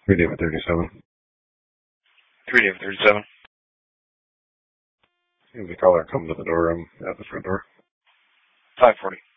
3 David 37. 3 David 37. Seems the caller come to the door, at the front door. 540.